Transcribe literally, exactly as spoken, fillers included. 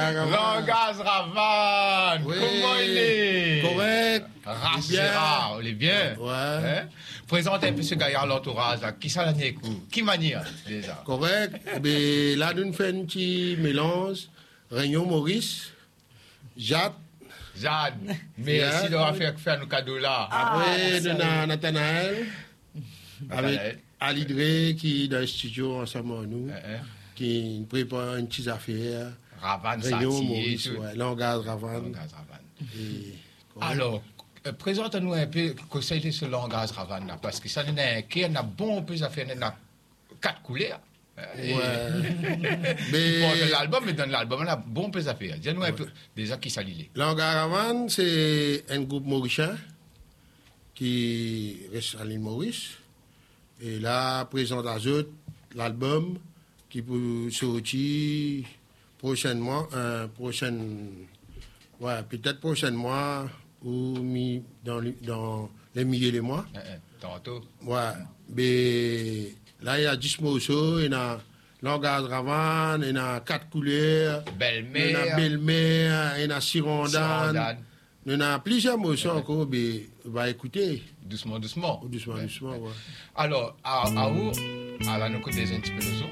Langage Ravane. Oui. Comment il est? Correct. Race Bien. Gérard, il est bien. Ouais. Hein? Présentez un peu ce gars à l'entourage, là. Qui ça l'a né? Qui manière, déjà? Correct. Mais là, nous faisons un petit mélange. Réunion Maurice, Jade. Jade, merci Jade. d'avoir fait, fait un cadeau là. Après, nous avons Nathanaël. Nathanaël. Avec Ali Dre qui est dans le studio ensemble avec nous. Hein, hein. Qui prépare une petite affaire. Ravane, Réunion Satie, Maurice, tout. ouais. Langage Ravane. Langage Ravane. Et- Alors, euh, présente-nous un peu conseil de ce langage Ravane là, parce que ça n'est un qui a bon peu à faire, il y a quatre couleurs. Et- Ouais. Mais... Bon, Mais l'album, mais dans l'album, on a bon peu à faire. Dis-nous un peu déjà qui ça l'est. Langage Ravane, c'est un groupe mauricien qui reste à l'île Maurice. Et là, présente à eux l'album qui peut sortir prochainement, euh, prochaine, ouais, peut-être prochain mois ou mi, dans, le- dans les milliers de mois. Hein, hein, Tantôt. Ouais, mais là, il y a dix morceaux, il y a Langage Ravane, il y a quatre couleurs, il y a Belle-mère. Belle-Mère, il y a Sirondane, Sirondane. il y a plusieurs morceaux encore, mais on va écouter. Doucement, doucement. Doucement, doucement, ouais. Alors, à, à où? À la nous côté des un petit peu de